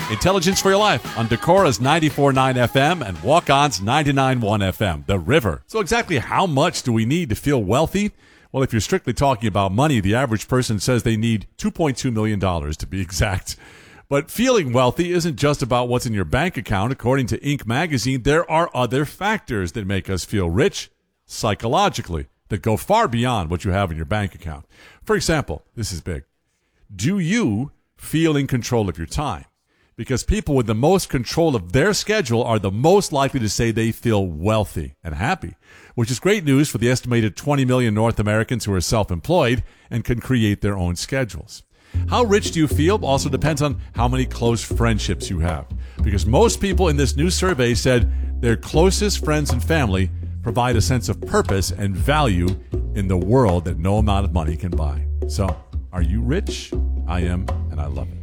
Intelligence for Your Life on Decora's 94.9 FM and Walk-On's 99.1 FM, The River. So exactly how much do we need to feel wealthy? Well, if you're strictly talking about money, the average person says they need $2.2 million to be exact. But feeling wealthy isn't just about what's in your bank account. According to Inc. magazine, there are other factors that make us feel rich psychologically that go far beyond what you have in your bank account. For example, this is big. Do you feel in control of your time? Because people with the most control of their schedule are the most likely to say they feel wealthy and happy, which is great news for the estimated 20 million North Americans who are self-employed and can create their own schedules. How rich do you feel also depends on how many close friendships you have, because most people in this new survey said their closest friends and family provide a sense of purpose and value in the world that no amount of money can buy. So, are you rich? I am, and I love it.